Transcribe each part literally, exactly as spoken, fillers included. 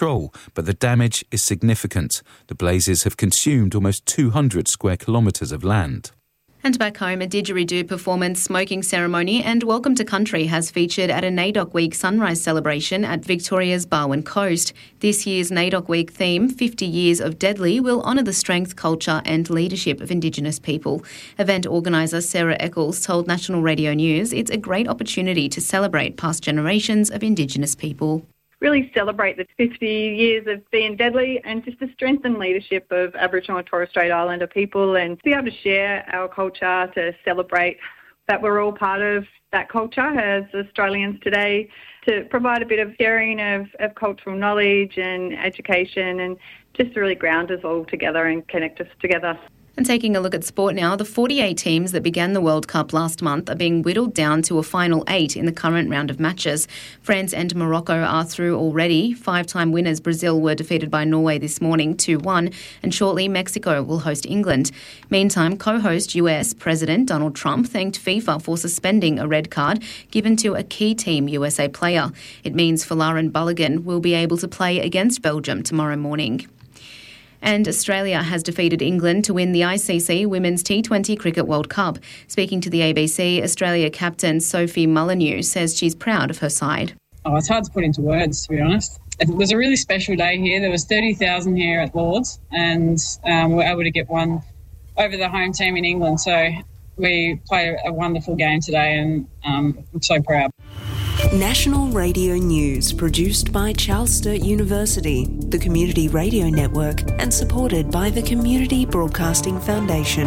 control, but the damage is significant. The blazes have consumed almost two hundred square kilometres of land. And back home, a didgeridoo performance, smoking ceremony and Welcome to Country has featured at a NAIDOC Week sunrise celebration at Victoria's Barwon Coast. This year's NAIDOC Week theme, fifty years of Deadly, will honour the strength, culture and leadership of Indigenous people. Event organiser Sarah Eccles told National Radio News it's a great opportunity to celebrate past generations of Indigenous people. Really celebrate the fifty years of being deadly and just the strength and leadership of Aboriginal and Torres Strait Islander people, and be able to share our culture, to celebrate that we're all part of that culture as Australians today, to provide a bit of sharing of, of cultural knowledge and education, and just to really ground us all together and connect us together. And taking a look at sport now, the forty-eight teams that began the World Cup last month are being whittled down to a final eight in the current round of matches. France and Morocco are through already. Five-time winners Brazil were defeated by Norway this morning two one, and shortly Mexico will host England. Meantime, co-host U S President Donald Trump thanked FIFA for suspending a red card given to a key Team U S A player. It means Folarin Balogun will be able to play against Belgium tomorrow morning. And Australia has defeated England to win the I C C Women's T twenty Cricket World Cup. Speaking to the A B C, Australia captain Sophie Molyneux says she's proud of her side. Oh, it's hard to put into words, to be honest. It was a really special day here. There was thirty thousand here at Lord's, and um, we were able to get one over the home team in England. So we played a wonderful game today, and um, I'm so proud. National Radio News, produced by Charles Sturt University, the Community Radio Network, and supported by the Community Broadcasting Foundation.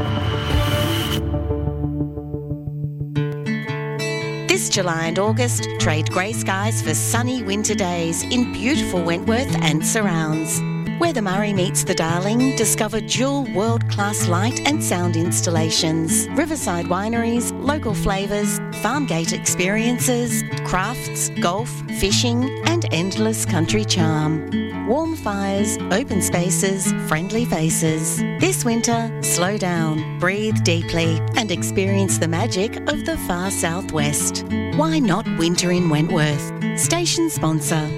This July and August, trade grey skies for sunny winter days in beautiful Wentworth and surrounds. Where the Murray meets the Darling, discover dual world-class light and sound installations, riverside wineries, local flavours, farm gate experiences, crafts, golf, fishing and endless country charm. Warm fires, open spaces, friendly faces. This winter, slow down, breathe deeply and experience the magic of the far southwest. Why not winter in Wentworth? Station sponsor.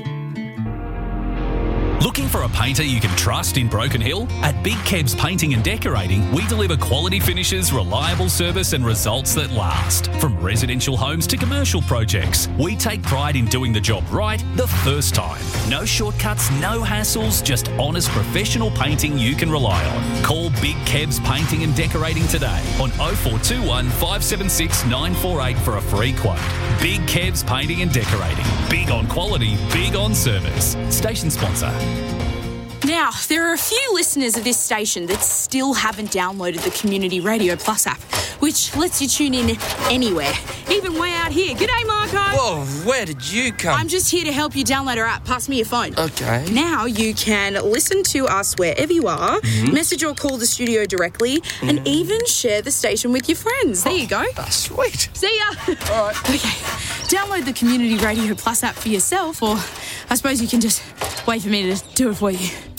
Looking for a painter you can trust in Broken Hill? At Big Kebs Painting and Decorating, we deliver quality finishes, reliable service and results that last. From residential homes to commercial projects, we take pride in doing the job right the first time. No shortcuts, no hassles, just honest professional painting you can rely on. Call Big Kebs Painting and Decorating today on oh four two one, five seven six, nine four eight for a free quote. Big Kebs Painting and Decorating. Big on quality, big on service. Station sponsor. Now, there are a few listeners of this station that still haven't downloaded the Community Radio Plus app, which lets you tune in anywhere, even way out here. G'day, Marco. Whoa, where did you come? I'm just here to help you download our app. Pass me your phone. Okay. Now you can listen to us wherever you are, mm-hmm. message or call the studio directly, mm-hmm. and even share the station with your friends. There you go. Oh, sweet. See ya. All right. Okay, download the Community Radio Plus app for yourself, or I suppose you can just wait for me to do it for you.